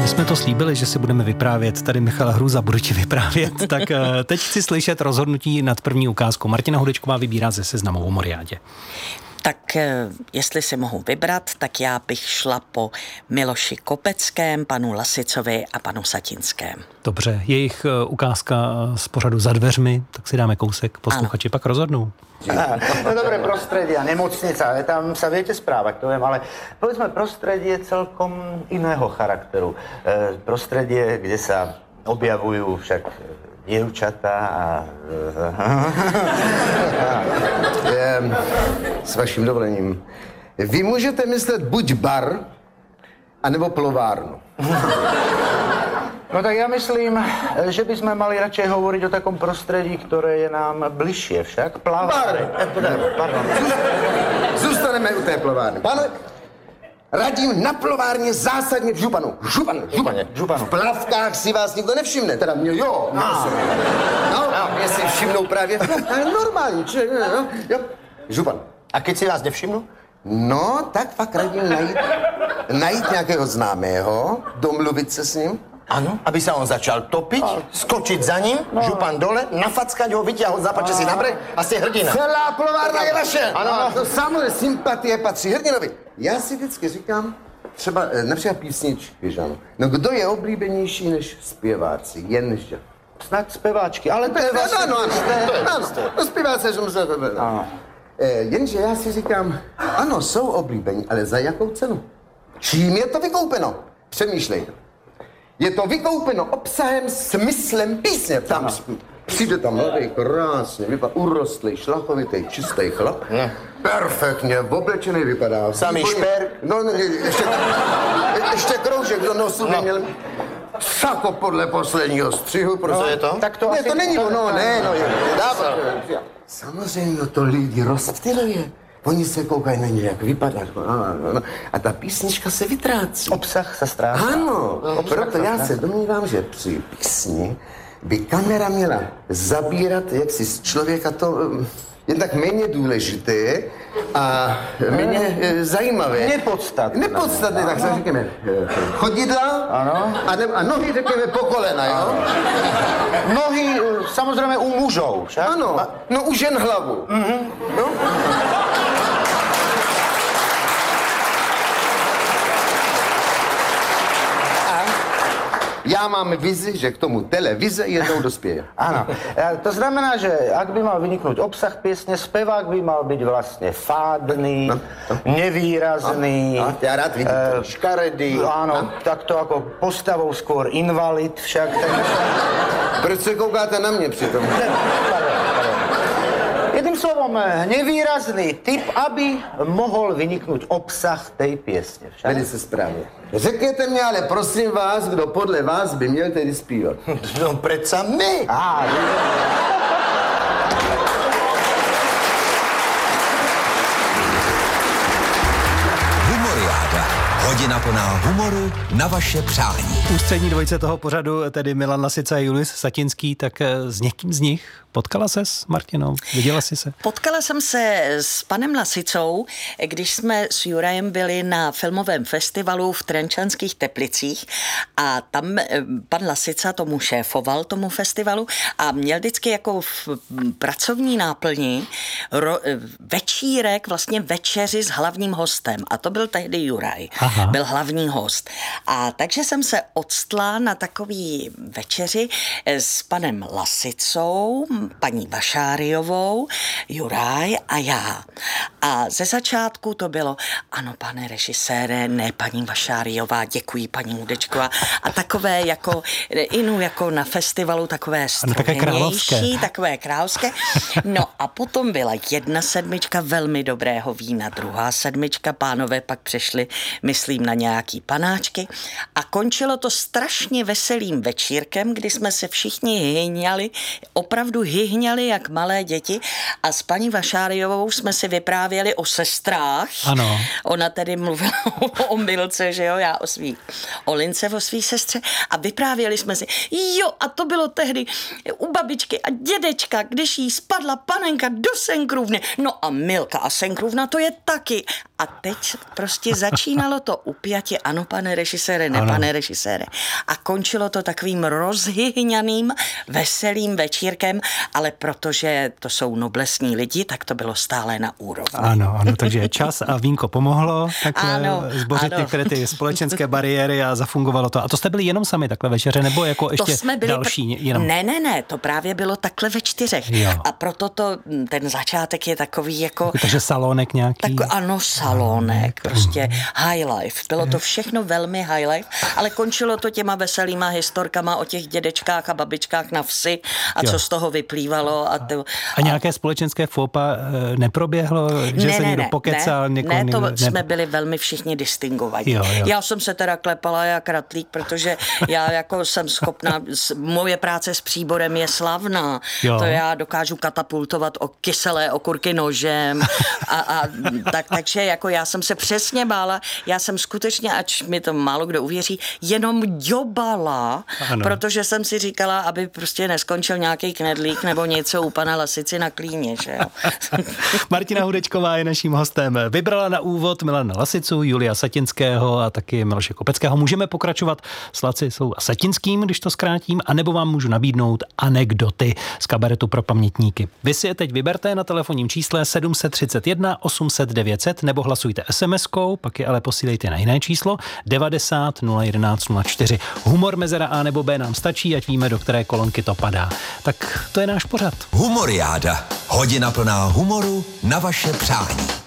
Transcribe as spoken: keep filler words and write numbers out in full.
My jsme to slíbili, že si budeme vyprávět. Tady Michal Hruza, budu ti vyprávět. Tak teď chci slyšet rozhodnutí nad první ukázkou. Martina Hudečková vybírá ze seznamu o Moriádě. Tak jestli si mohu vybrat, tak já bych šla po Miloši Kopeckém, panu Lasicovi a panu Satinském. Dobře, jejich ukázka z pořadu Za dveřmi, tak si dáme kousek, posluchači ano. Pak rozhodnou. No dobré prostredie a nemocnica, tam sa viete správať, to viem, ale povedzme prostredie celkom iného charakteru. E, prostredie, kde sa objavujú však dievčatá a... S vaším dovolením. Vy můžete myslet buď bar, anebo plovárnu. No tak ja myslím, že by sme mali radšej hovoriť o takom prostredí, ktoré je nám bližšie však. Plavárne. Bar! Pardon. Zůstaneme u té plovárny. Pane, radím na plovárně zásadně v županu. Župan, županě, županu. V plavkách si vás nikdo nevšimne, teda mě jo. No, no, no jestli všimnou právě, ale normální, či, no, jo. Župan. A keď si vás nevšimnu? No, tak fakt radím najít, najít nějakého známého, domluvit se s ním. Ano, aby sa on začal topiť, a... skočiť za ním, no. Župan dole, nafackať ho, vyťahol, zapače si na breh a ste hrdina. Celá plovárna je vaše. Ano. To samozřejmě sympatie patří hrdinovi. Já si vždycky říkám, třeba například písničky, že ano. No kdo je oblíbenější než zpěváci, jenže. Snad zpěváčky, ale to je vlastně... Ano, ano, ano, no zpěváci, že musím... Ano. Jenže já si říkám, ano, jsou oblíbení, ale za jakou cenu? Čím je to vykoupeno? Přemýšlejte. Je to vykoupeno obsahem, smyslem písně. Tam přijde tam mladý, krásně, vypadá urostlý, šlachovitý, čistý chlap. Ne. Perfektně, oblečený vypadá. Samý šper. No, ne, ještě, ještě kroužek do nosu by měl. Sako podle posledního střihu, protože no, je to? Tak to ne, asi... to není to, ono, ne, no, je, dává. Samozřejmě to lidi rozptyluje. Oni se koukají na ně, jak vypadá. A ta písnička se vytrácí. Obsah se ztrácí. Ano, no, proto já se domnívám, že při písni by kamera měla zabírat jaksi z člověka to jednak méně důležité a méně e, zajímavé. Nepodstatné. Nepodstatné, tak se říkáme. Chodidla ano. A, ne, a nohy řekneme po kolena, jo? Nohy samozřejmě u mužů, však? Ano, a, no u žen hlavu. Mm-hmm. No? Já mám vizi, že k tomu televize jednou dospěje. Áno. To znamená, že ak by mal vyniknúť obsah piesne, spevák by mal byť vlastne fádny, no, no. nevýrazný. No, no, ja rád vidím uh, škaredý. Áno, no. Takto ako postavou skôr invalid však. Tak... Proč se koukáte na mě přitom? Jedným slovom, nevýrazný typ, aby mohol vyniknúť obsah tej piesne. Velice správně. Řekněte mě ale prosím vás, kdo podle vás by měl tedy zpívat. No predsa my. Á, Hodina plná humoru na vaše přání. Ústřední dvojice toho pořadu, tedy Milan Lasica a Julius Satinský, tak s někým z nich potkala ses s Martinou? Viděla jsi se? Potkala jsem se s panem Lasicou, když jsme s Jurajem byli na filmovém festivalu v Trenčanských Teplicích a tam pan Lasica tomu šéfoval, tomu festivalu a měl vždycky jako v pracovní náplni ro, večírek, vlastně večeři s hlavním hostem a to byl tehdy Juraj. Aha. Byl hlavní host. A takže jsem se odstla na takový večeři s panem Lasicou, paní Vašáriovou, Juraj a já. A ze začátku to bylo, ano, pane režisére, ne, paní Vašáriová, děkuji, paní Hudečková. A takové jako, inu jako na festivalu, takové stromější, takové královské. No a potom byla jedna sedmička velmi dobrého vína, druhá sedmička, pánové pak přešli, myslím, na nějaký panáčky a končilo to strašně veselým večírkem, kdy jsme se všichni hyhňali, opravdu hyhňali jak malé děti a s paní Vašáriovou jsme si vyprávěli o sestrách. Ano. Ona tedy mluvila o Milce, že jo, já o svý, o Lince, o svý sestře a vyprávěli jsme si, jo, a to bylo tehdy u babičky a dědečka, když jí spadla panenka do senkrůvny. No a Milka a senkrůvna to je taky. A teď prostě začínalo to to upjatě, ano, pane režisére, ne, ano. pane režisére. A končilo to takovým rozhyhňaným, veselým večírkem, ale protože to jsou noblesní lidi, tak to bylo stále na úrovni. Ano, ano, takže čas a vínko pomohlo takhle ano, zbořit ano. některé ty společenské bariéry a zafungovalo to. A to jste byli jenom sami takhle večeře, nebo jako ještě to jsme byli další? Pr- jenom... Ne, ne, ne, to právě bylo takhle ve čtyřech. Jo. A proto to, ten začátek je takový jako... Takže salónek nějaký? Tak, ano, salónek, prostě high life. Bylo to všechno velmi high life, ale končilo to těma veselýma historkama o těch dědečkách a babičkách na vsi a Jo. co z toho vyplývalo. A, to, A nějaké společenské fópa neproběhlo, že ne, se ne, někdo ne, pokecal? ne, někoho, ne, to někdo, jsme ne... byli velmi všichni distingovaní. Jo, jo. Já jsem se teda klepala jak ratlík, protože já jako jsem schopná, moje práce s příborem je slavná. Jo. To já dokážu katapultovat o kyselé okurky nožem a, a tak, takže jako já jsem se přesně bála, já jsem skutečně, ač mi to málo kdo uvěří, jenom ďobala, Ano. protože jsem si říkala, aby prostě neskončil nějaký knedlík nebo něco u pana Lasici na klíně, že jo. Martina Hudečková je naším hostem. Vybrala na úvod Milana Lasicu, Julia Satinského a taky Miloše Kopeckého. Můžeme pokračovat s Lacicou a Satinským, když to zkrátím, anebo vám můžu nabídnout anekdoty z kabaretu pro pamětníky. Vy si je teď vyberte na telefonním čísle sedm set třicet jedna osm set devět set nebo hlasujte es em eskou, pak je ale posílejte na jiné číslo devadesát nula jedenáct nula čtyři. Humor mezera A nebo B nám stačí, ať víme, do které kolonky to padá. Tak to je náš pořad. Humoriáda. Hodina plná humoru na vaše přání.